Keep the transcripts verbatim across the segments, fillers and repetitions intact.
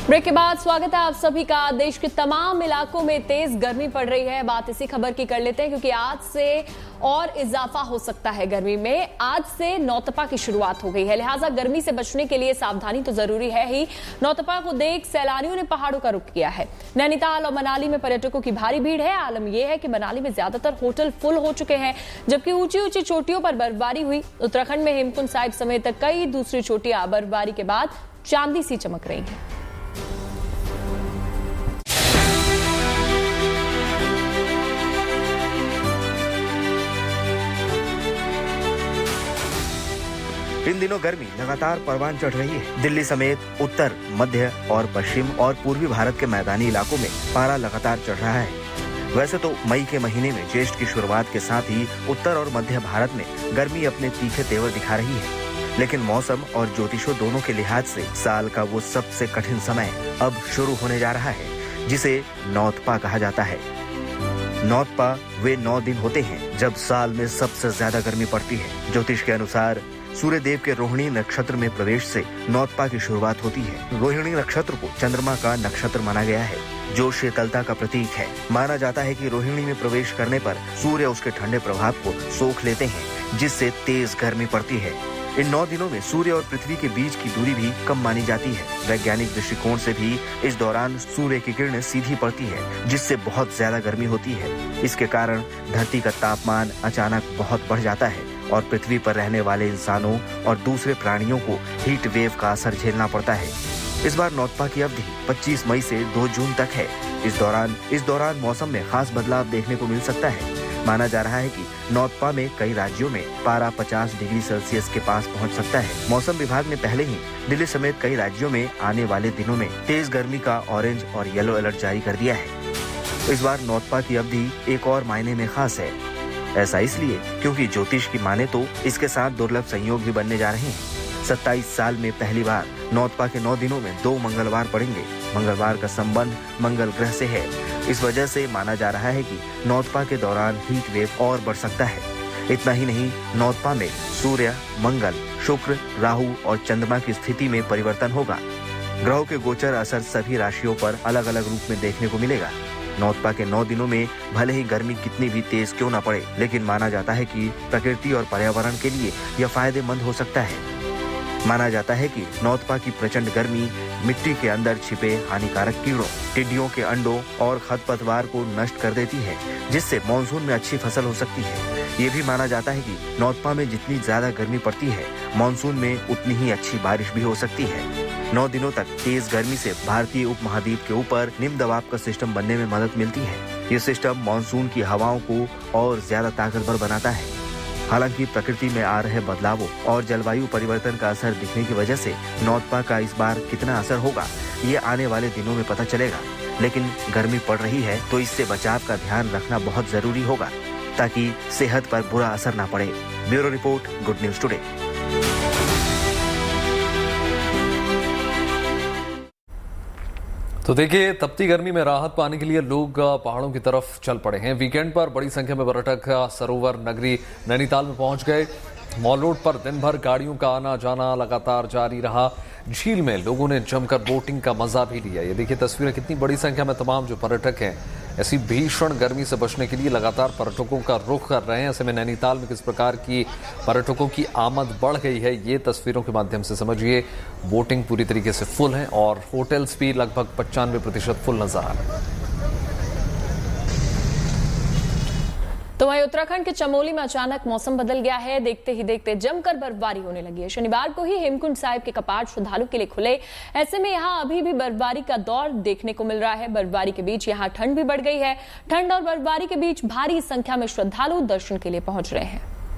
Break के बाद स्वागत है आप सभी का। देश के तमाम इलाकों में तेज गर्मी पड़ रही है। बात इसी खबर की कर लेते हैं क्योंकि आज से और इजाफा हो सकता है गर्मी में। आज से नौतपा की शुरुआत हो गई है, लिहाजा गर्मी से बचने के लिए सावधानी तो जरूरी है ही। नौतपा को देख सैलानियों ने पहाड़ों का रुख किया है। नैनीताल और मनाली में पर्यटकों की भारी भीड़ है। आलम यह है कि मनाली में ज्यादातर होटल फुल हो चुके हैं, जबकि ऊंची ऊंची चोटियों पर बर्फबारी हुई। उत्तराखंड में हेमकुंड साहिब समेत कई दूसरी चोटियां बर्फबारी के बाद चांदी सी चमक रही हैं। इन दिनों गर्मी लगातार परवान चढ़ रही है। दिल्ली समेत उत्तर, मध्य और पश्चिम और पूर्वी भारत के मैदानी इलाकों में पारा लगातार चढ़ रहा है। वैसे तो मई के महीने में ज्येष्ठ की शुरुआत के साथ ही उत्तर और मध्य भारत में गर्मी अपने तीखे तेवर दिखा रही है, लेकिन मौसम और ज्योतिषों दोनों के लिहाज से साल का वो सबसे कठिन समय अब शुरू होने जा रहा है, जिसे नौतपा कहा जाता है। नौतपा वे नौ दिन होते हैं जब साल में सबसे ज्यादा गर्मी पड़ती है। ज्योतिष के अनुसार सूर्य देव के रोहिणी नक्षत्र में प्रवेश से नौतपा की शुरुआत होती है। रोहिणी नक्षत्र को चंद्रमा का नक्षत्र माना गया है, जो शीतलता का प्रतीक है। माना जाता है कि रोहिणी में प्रवेश करने पर सूर्य उसके ठंडे प्रभाव को सोख लेते हैं, जिससे तेज गर्मी पड़ती है। इन नौ दिनों में सूर्य और पृथ्वी के बीच की दूरी भी कम मानी जाती है। वैज्ञानिक दृष्टिकोण से भी इस दौरान सूर्य की किरणें सीधी पड़ती है, जिससे बहुत ज्यादा गर्मी होती है। इसके कारण धरती का तापमान अचानक बहुत बढ़ जाता है और पृथ्वी पर रहने वाले इंसानों और दूसरे प्राणियों को हीट वेव का असर झेलना पड़ता है। इस बार नौतपा की अवधि पच्चीस मई से दो जून तक है। इस दौरान इस दौरान मौसम में खास बदलाव देखने को मिल सकता है। माना जा रहा है कि नौतपा में कई राज्यों में पारा पचास डिग्री सेल्सियस के पास पहुंच सकता है। मौसम विभाग ने पहले ही दिल्ली समेत कई राज्यों में आने वाले दिनों में तेज गर्मी का ऑरेंज और येलो अलर्ट जारी कर दिया है। इस बार नौतपा की अवधि एक और मायने में खास है। ऐसा इसलिए क्योंकि ज्योतिष की माने तो इसके साथ दुर्लभ संयोग भी बनने जा रहे हैं। सत्ताईस साल में पहली बार नौतपा के नौ दिनों में दो मंगलवार पड़ेंगे। मंगलवार का संबंध मंगल ग्रह से है। इस वजह से माना जा रहा है कि नौतपा के दौरान हीट वेव और बढ़ सकता है। इतना ही नहीं, नौतपा में सूर्य, मंगल, शुक्र, राहु और चंद्रमा की स्थिति में परिवर्तन होगा। ग्रहों के गोचर असर सभी राशियों पर अलग अलग रूप में देखने को मिलेगा। नौतपा के नौ दिनों में भले ही गर्मी कितनी भी तेज क्यों ना पड़े, लेकिन माना जाता है कि प्रकृति और पर्यावरण के लिए यह फायदेमंद हो सकता है। माना जाता है कि नौतपा की प्रचंड गर्मी मिट्टी के अंदर छिपे हानिकारक कीड़ों, टिड्डियों के अंडों और खरपतवार को नष्ट कर देती है, जिससे मानसून में अच्छी फसल हो सकती है। ये भी माना जाता है कि नौतपा में जितनी ज्यादा गर्मी पड़ती है, मानसून में उतनी ही अच्छी बारिश भी हो सकती है। नौ दिनों तक तेज गर्मी से भारतीय उपमहाद्वीप के ऊपर निम्न दबाव का सिस्टम बनने में मदद मिलती है। ये सिस्टम मानसून की हवाओं को और ज्यादा ताकतवर बनाता है। हालांकि प्रकृति में आ रहे बदलावों और जलवायु परिवर्तन का असर दिखने की वजह से नौतपा का इस बार कितना असर होगा, ये आने वाले दिनों में पता चलेगा। लेकिन गर्मी पड़ रही है तो इससे बचाव का ध्यान रखना बहुत जरूरी होगा, ताकि सेहत पर बुरा असर न पड़े। Bureau report, good news today. तो देखिए, तपती गर्मी में राहत पाने के लिए लोग पहाड़ों की तरफ चल पड़े हैं। वीकेंड पर बड़ी संख्या में पर्यटक सरोवर नगरी नैनीताल में पहुंच गए। मॉल रोड पर दिन भर गाड़ियों का आना जाना लगातार जारी रहा। झील में लोगों ने जमकर बोटिंग का मजा भी लिया। ये देखिए तस्वीरें, कितनी बड़ी संख्या में तमाम जो पर्यटक हैं ऐसी भीषण गर्मी से बचने के लिए लगातार पर्यटकों का रुख कर रहे हैं। ऐसे में नैनीताल में किस प्रकार की पर्यटकों की आमद बढ़ गई है, ये तस्वीरों के माध्यम से समझिए। बोटिंग पूरी तरीके से फुल है और होटल्स भी लगभग पचानवे प्रतिशत फुल नजर आ रहे हैं। तो वहीं उत्तराखंड के चमोली में अचानक मौसम बदल गया है। देखते ही देखते जमकर बर्फबारी होने लगी है। शनिवार को ही हेमकुंड साहिब के कपाट श्रद्धालु के लिए खुले। ऐसे में यहां अभी भी बर्फबारी का दौर देखने को मिल रहा है। बर्फबारी के बीच यहां ठंड भी बढ़ गई है। ठंड और बर्फबारी के बीच भारी संख्या में श्रद्धालु दर्शन के लिए पहुंच रहे हैं।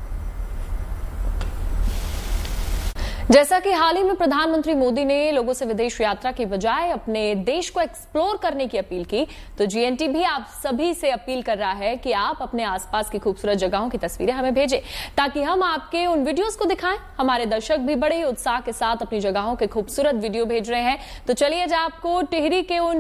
जैसा कि हाल ही में प्रधानमंत्री मोदी ने लोगों से विदेश यात्रा की बजाय अपने देश को एक्सप्लोर करने की अपील की, तो जीएनटी भी आप सभी से अपील कर रहा है कि आप अपने आसपास की खूबसूरत जगहों की तस्वीरें हमें भेजें, ताकि हम आपके उन वीडियोस को दिखाएं। हमारे दर्शक भी बड़े उत्साह के साथ अपनी जगहों के खूबसूरत वीडियो भेज रहे हैं। तो चलिए आज आपको टिहरी के उन